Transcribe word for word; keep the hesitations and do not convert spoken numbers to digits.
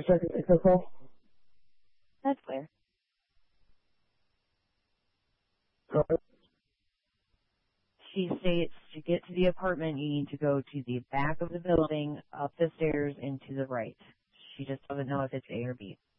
Second echo call. That's clear. Go ahead. She states to get to the apartment, you need to go to the back of the building, up the stairs, and to the right. She just doesn't know if it's A or B.